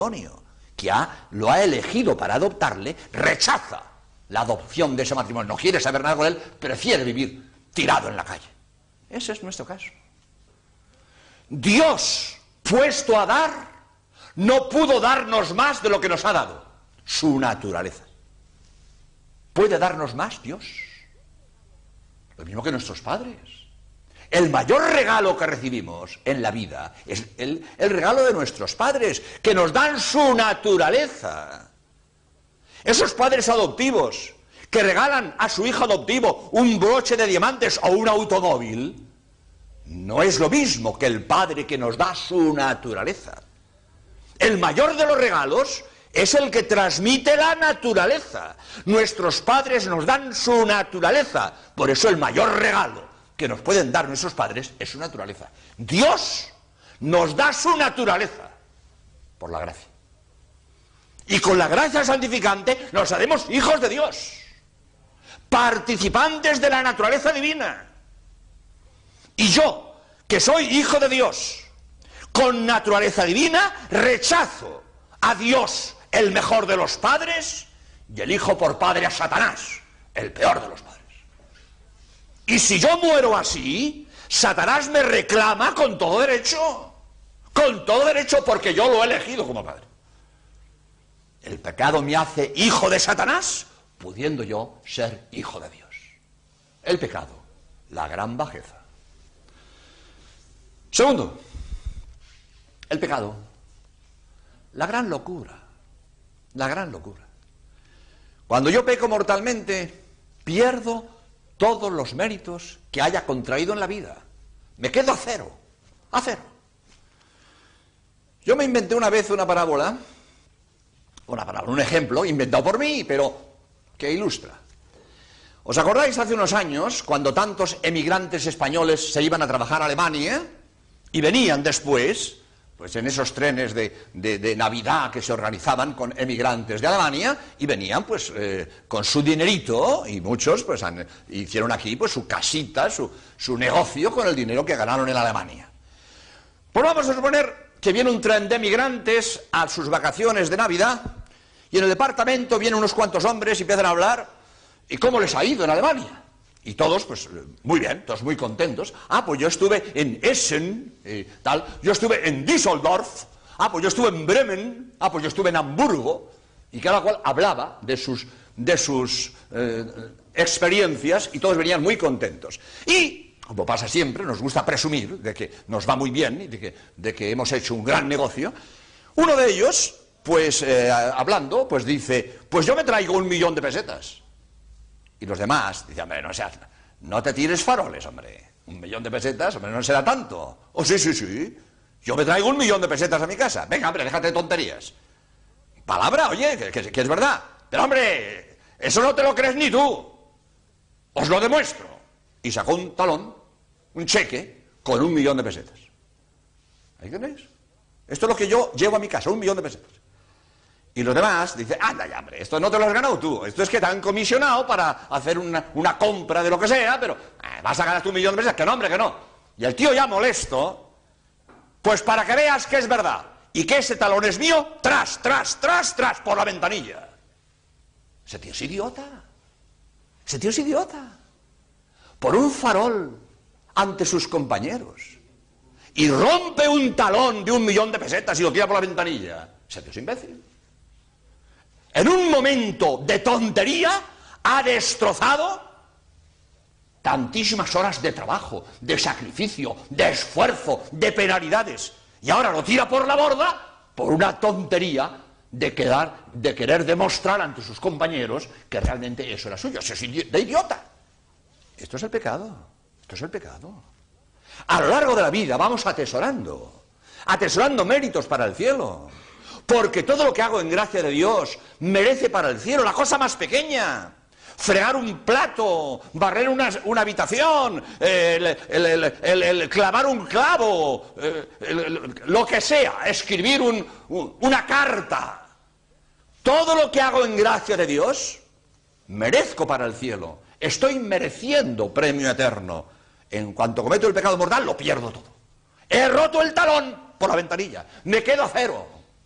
que lo ha elegido para adoptarle, rechaza la adopción de ese matrimonio, no quiere saber nada con él, prefiere vivir tirado en la calle. Ese es nuestro caso. Dios, puesto a dar, no pudo darnos más de lo que nos ha dado, su naturaleza. ¿Puede darnos más Dios? Lo mismo que nuestros padres. El mayor regalo que recibimos en la vida es el regalo de nuestros padres, que nos dan su naturaleza. Esos padres adoptivos que regalan a su hijo adoptivo un broche de diamantes o un automóvil, no es lo mismo que el padre que nos da su naturaleza. El mayor de los regalos es el que transmite la naturaleza. Nuestros padres nos dan su naturaleza, por eso el mayor regalo que nos pueden dar nuestros padres es su naturaleza. Dios nos da su naturaleza por la gracia. Y con la gracia santificante nos haremos hijos de Dios, participantes de la naturaleza divina. Y yo, que soy hijo de Dios, con naturaleza divina, rechazo a Dios, el mejor de los padres, y elijo por padre a Satanás, el peor de los padres. Y si yo muero así, Satanás me reclama con todo derecho porque yo lo he elegido como padre. El pecado me hace hijo de Satanás, pudiendo yo ser hijo de Dios. El pecado, la gran bajeza. Segundo, el pecado, la gran locura. La gran locura. Cuando yo peco mortalmente, pierdo todos los méritos que haya contraído en la vida. Me quedo a cero. A cero. Yo me inventé una vez una parábola, un ejemplo inventado por mí, pero que ilustra. ¿Os acordáis hace unos años, cuando tantos emigrantes españoles se iban a trabajar a Alemania y venían después, pues en esos trenes de Navidad que se organizaban con emigrantes de Alemania, y venían pues con su dinerito, y muchos pues hicieron aquí pues su casita, su negocio con el dinero que ganaron en Alemania? Pues vamos a suponer que viene un tren de emigrantes a sus vacaciones de Navidad, y en el departamento vienen unos cuantos hombres y empiezan a hablar, ¿y cómo les ha ido en Alemania? Y todos, pues, muy bien, todos muy contentos. Ah, pues yo estuve en Essen, tal. Yo estuve en Düsseldorf. Ah, pues yo estuve en Bremen. Ah, pues yo estuve en Hamburgo. Y cada cual hablaba de sus experiencias y todos venían muy contentos. Y, como pasa siempre, nos gusta presumir de que nos va muy bien y de que hemos hecho un gran negocio. Uno de ellos, pues, hablando, pues dice, pues yo me traigo 1 millón de pesetas. Y los demás dicen, hombre, no te tires faroles, hombre. 1 millón de pesetas, hombre, no será tanto. Oh, sí. Yo me traigo 1 millón de pesetas a mi casa. Venga, hombre, déjate de tonterías. Palabra, oye, que es verdad. Pero, hombre, eso no te lo crees ni tú. Os lo demuestro. Y sacó un talón, un cheque, con 1 millón de pesetas. ¿Ahí tenéis? Esto es lo que yo llevo a mi casa, 1 millón de pesetas. Y los demás dicen, anda ya, hombre, esto no te lo has ganado tú, esto es que te han comisionado para hacer una compra de lo que sea, pero vas a ganar tú 1 millón de pesetas, que no, hombre, que no. Y el tío ya molesto, pues para que veas que es verdad y que ese talón es mío, tras, por la ventanilla. Ese tío es idiota. Ese tío es idiota. Por un farol ante sus compañeros. Y rompe un talón de 1 millón de pesetas y lo tira por la ventanilla. Ese tío es imbécil. En un momento de tontería ha destrozado tantísimas horas de trabajo, de sacrificio, de esfuerzo, de penalidades, y ahora lo tira por la borda por una tontería de querer demostrar ante sus compañeros que realmente eso era suyo. Eso es de idiota. Esto es el pecado. Esto es el pecado. A lo largo de la vida vamos atesorando méritos para el cielo. Porque todo lo que hago en gracia de Dios merece para el cielo, la cosa más pequeña. Fregar un plato, barrer una habitación, clavar un clavo, lo que sea, escribir una carta. Todo lo que hago en gracia de Dios, merezco para el cielo. Estoy mereciendo premio eterno. En cuanto cometo el pecado mortal, lo pierdo todo. He roto el talón por la ventanilla. Me quedo a cero.